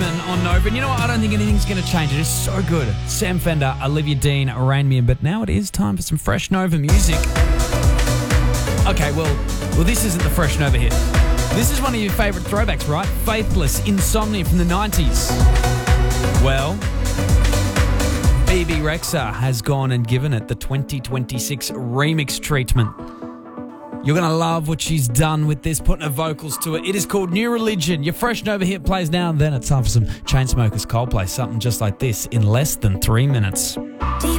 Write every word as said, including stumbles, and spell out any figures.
Newman on Nova. And you know what? I don't think anything's going to change. It is so good. Sam Fender, Olivia Dean, Rain Me In. But now it is time for some Fresh Nova music. Okay, well, well, this isn't the Fresh Nova hit. This is one of your favourite throwbacks, right? Faithless, Insomnia from the nineties. Well, Bebe Rexha has gone and given it the twenty twenty-six remix treatment. You're going to love what she's done with this, putting her vocals to it. It is called New Religion. Your Fresh Nova hit plays now, and then it's time for some Chainsmokers Coldplay, something just like this in less than three minutes. Deep